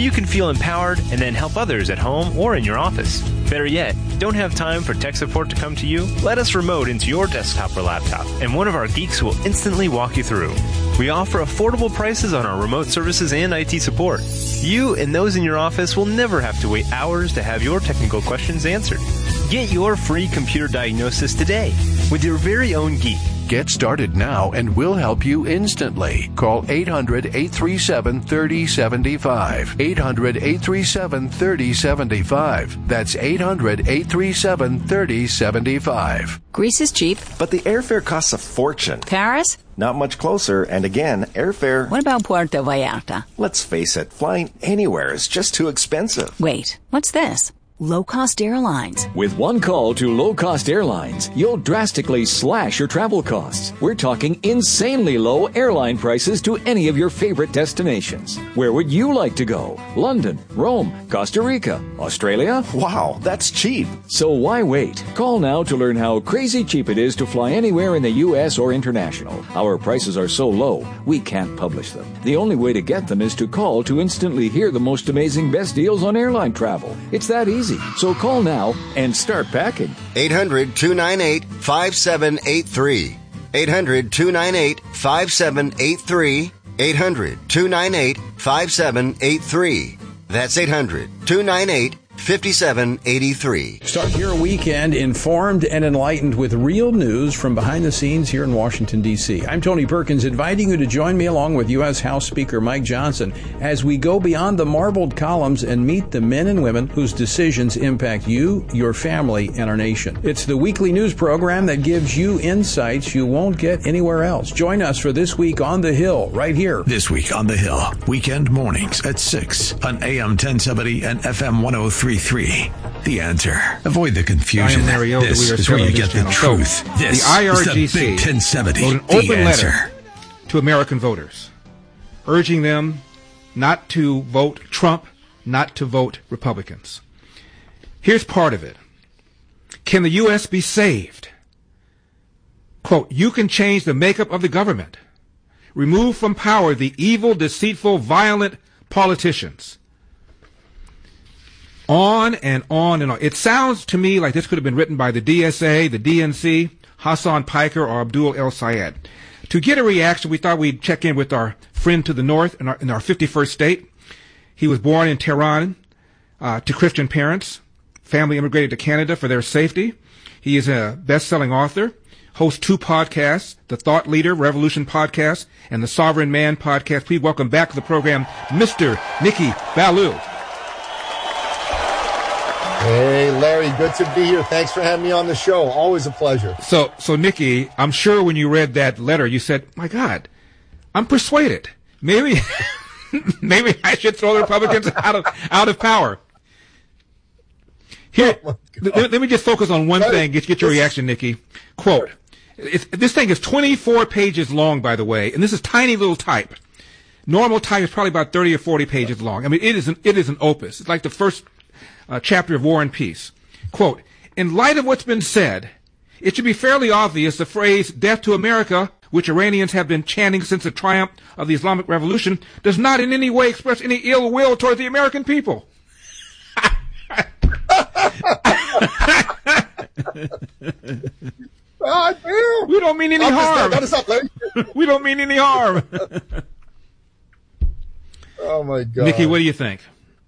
you can feel empowered and then help others at home or in your office. Better yet, don't have time for tech support to come to you? Let us remote into your desktop or laptop, and one of our geeks will instantly walk you through. We offer affordable prices on our remote services and IT support. You and those in your office will never have to wait hours to have your technical questions answered. Get your free computer diagnosis today with your very own geek. Get started now and we'll help you instantly. Call 800-837-3075. 800-837-3075. That's 800-837-3075. Greece is cheap. But the airfare costs a fortune. Paris? Not much closer, and again, airfare... What about Puerto Vallarta? Let's face it, flying anywhere is just too expensive. Wait, what's this? Low-cost airlines. With one call to low-cost airlines, you'll drastically slash your travel costs. We're talking insanely low airline prices to any of your favorite destinations. Where would you like to go? London, Rome, Costa Rica, Australia? Wow, that's cheap. So why wait? Call now to learn how crazy cheap it is to fly anywhere in the U.S. or international. Our prices are so low, we can't publish them. The only way to get them is to call to instantly hear the most amazing best deals on airline travel. It's that easy. So call now and start packing. 800-298-5783. 800-298-5783. 800-298-5783. That's 800-298-5783. Start your weekend informed and enlightened with real news from behind the scenes here in Washington, D.C. I'm Tony Perkins, inviting you to join me along with U.S. House Speaker Mike Johnson as we go beyond the marbled columns and meet the men and women whose decisions impact you, your family, and our nation. It's the weekly news program that gives you insights you won't get anywhere else. Join us for This Week on the Hill, right here. This Week on the Hill, weekend mornings at 6 on AM 1070 and FM 103.3. The Answer. Avoid the confusion. This is where you get the truth. This the IRGC is the Big 1070. wrote an open letter to American voters, urging them not to vote Trump, not to vote Republicans. Here's part of it. Can the U.S. be saved? Quote, you can change the makeup of the government. Remove from power the evil, deceitful, violent politicians. On and on and on. It sounds to me like this could have been written by the DSA, the DNC, Hassan Piker, or Abdul El Sayed. To get a reaction, we thought we'd check in with our friend to the north in our 51st state. He was born in Tehran to Christian parents. Family immigrated to Canada for their safety. He is a best-selling author, hosts 2 podcasts, the Thought Leader Revolution podcast and the Sovereign Man podcast. Please welcome back to the program, Mr. Nikki Ballou. Hey, Larry, good to be here. Thanks for having me on the show. Always a pleasure. So Nikki, I'm sure when you read that letter, you said, my God, I'm persuaded. Maybe I should throw the Republicans out of power. Here, let me just focus on one thing. Get your reaction, Nikki. Quote, this thing is 24 pages long, by the way, and this is tiny little type. Normal type is probably about 30 or 40 pages long. I mean, it is an opus. It's like the first chapter of War and Peace. Quote, in light of what's been said, it should be fairly obvious the phrase death to America, which Iranians have been chanting since the triumph of the Islamic Revolution, does not in any way express any ill will toward the American people. We don't mean any harm. We don't mean any harm. Oh, my God. Nikki, what do you think?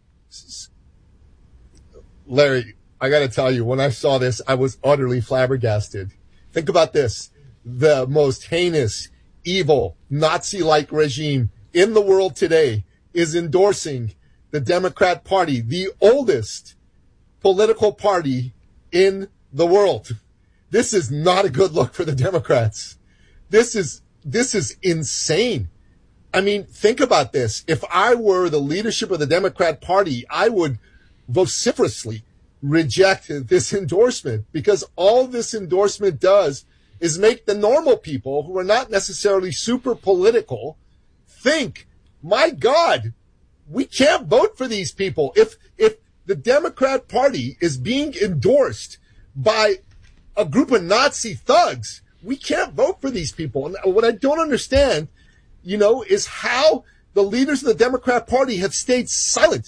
Larry, I got to tell you, when I saw this, I was utterly flabbergasted. Think about this. The most heinous, evil, Nazi-like regime in the world today is endorsing the Democrat Party, the oldest political party in the world. This is not a good look for the Democrats. This is insane. I mean, think about this. If I were the leadership of the Democrat Party, I would vociferously reject this endorsement, because all this endorsement does is make the normal people who are not necessarily super political think, my God, we can't vote for these people. If the Democrat Party is being endorsed by a group of Nazi thugs, we can't vote for these people. And what I don't understand, is how the leaders of the Democrat Party have stayed silent